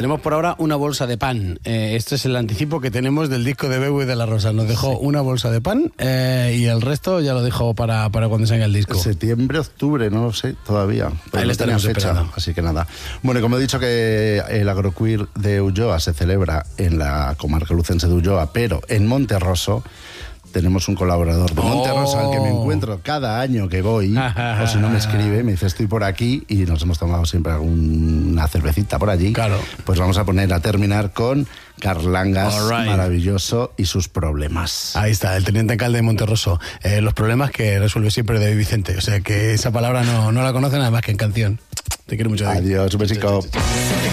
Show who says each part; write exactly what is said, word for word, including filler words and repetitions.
Speaker 1: tenemos por ahora una bolsa de pan. Eh, este es el anticipo que tenemos del disco de Bebo y de la Rosa. Nos dejó sí. una bolsa de pan eh, y el resto ya lo dejó para, para cuando salga el disco.
Speaker 2: Septiembre, octubre, no lo sé todavía.
Speaker 1: Pero ahí le estaremos fecha, esperando.
Speaker 2: Así que nada. Bueno, y como he dicho que el Agroqueer de Ulloa se celebra en la comarca lucense de Ulloa, pero en Monterroso tenemos un colaborador de Monterroso oh. al que me encuentro cada año que voy, o si no me escribe, me dice estoy por aquí y nos hemos tomado siempre alguna cervecita por allí.
Speaker 1: Claro.
Speaker 2: Pues vamos a poner a terminar con Carlangas, right. maravilloso, y sus problemas.
Speaker 1: Ahí está, el teniente alcalde de Monterroso. Eh, los problemas que resuelve siempre David Vicente. O sea que esa palabra no, no la conocen nada más que en canción. Te quiero mucho, David.
Speaker 2: Adiós, un besico.